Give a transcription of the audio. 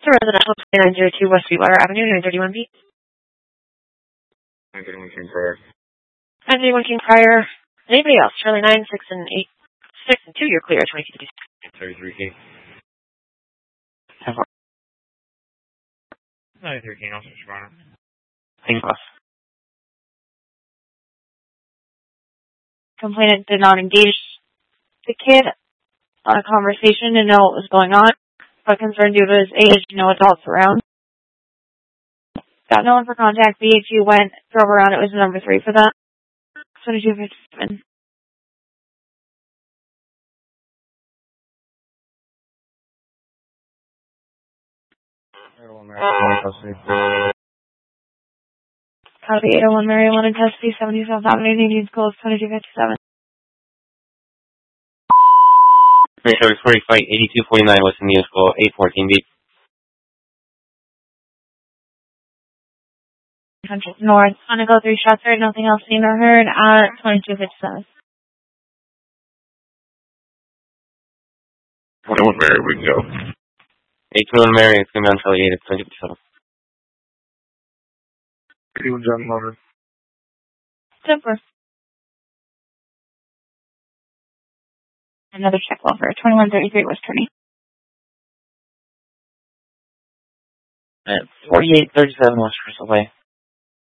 Residential 2902 West Sweetwater Avenue, 931 B. 931 King Pryor. 931 King Pryor. Anybody else? Charlie 9, 6, and 8. 6 and 2, you're clear. 2250. 33 King. 93 King, also Toronto. Thanks, boss. Complainant did not engage the kid on a conversation to know what was going on, but concerned due to his age, no adults around. Got no one for contact. BHU went, drove around. It was number 3 for that. 2257. Copy 801 Marijuana Testy, 70 South Avenue, Indian Schools, 2257. Service 40 Flight 8249 West Indian School, 814 B. North. On to go 3 shots right, nothing else seen or heard at 2257. 21 Mary, we can go. 821 Mary, it's going to be on Charlie 8 at 2057. 81 John Motor. Super. Another check over. 2133 West Turney. At 4837 West Crystal Way.